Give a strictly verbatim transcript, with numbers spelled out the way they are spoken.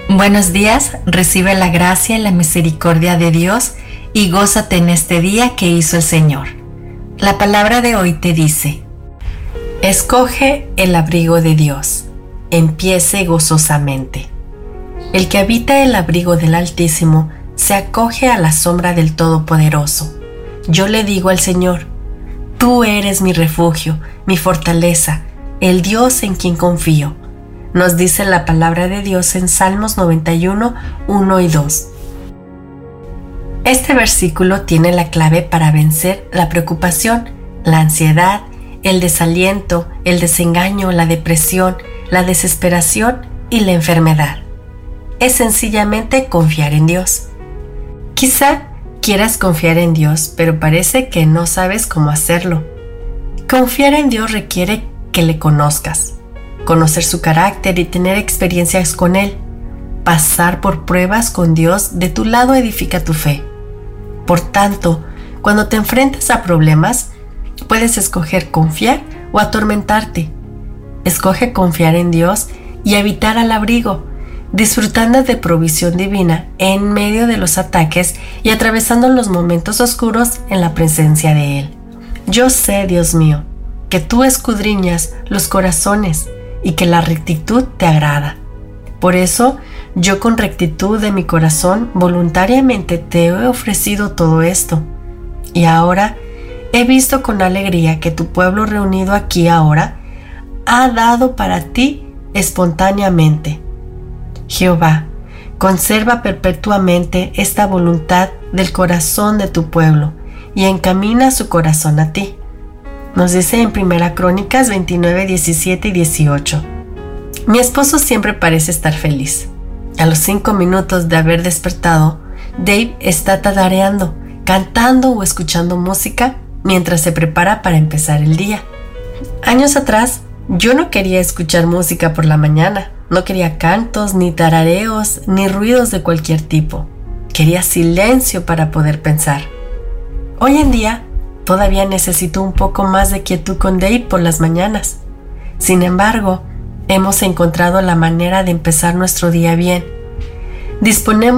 Buenos días, recibe la gracia y la misericordia de Dios y gózate en este día que hizo el Señor. La palabra de hoy te dice: escoge el abrigo de Dios, empiece gozosamente. El que habita el abrigo del Altísimo se acoge a la sombra del Todopoderoso. Yo le digo al Señor: tú eres mi refugio, mi fortaleza, el Dios en quien confío. Nos dice la palabra de Dios en Salmos noventa y uno, uno y dos. Este versículo tiene la clave para vencer la preocupación, la ansiedad, el desaliento, el desengaño, la depresión, la desesperación y la enfermedad. Es sencillamente confiar en Dios. Quizá quieras confiar en Dios, pero parece que no sabes cómo hacerlo. Confiar en Dios requiere que le conozcas, conocer su carácter y tener experiencias con Él. Pasar por pruebas con Dios de tu lado edifica tu fe. Por tanto, cuando te enfrentas a problemas, puedes escoger confiar o atormentarte. Escoge confiar en Dios y habitar al abrigo, disfrutando de provisión divina en medio de los ataques y atravesando los momentos oscuros en la presencia de Él. Yo sé, Dios mío, que tú escudriñas los corazones y que la rectitud te agrada. Por eso, yo con rectitud de mi corazón voluntariamente te he ofrecido todo esto. Y ahora he visto con alegría que tu pueblo reunido aquí ahora ha dado para ti espontáneamente. Jehová, conserva perpetuamente esta voluntad del corazón de tu pueblo y encamina su corazón a ti. Nos dice en Primera Crónicas veintinueve, diecisiete y dieciocho. Mi esposo siempre parece estar feliz. A los cinco minutos de haber despertado, Dave está tarareando, cantando o escuchando música mientras se prepara para empezar el día. Años atrás, yo no quería escuchar música por la mañana. No quería cantos, ni tarareos, ni ruidos de cualquier tipo. Quería silencio para poder pensar. Hoy en día, todavía necesito un poco más de quietud con Dave por las mañanas. Sin embargo, hemos encontrado la manera de empezar nuestro día bien. Disponemos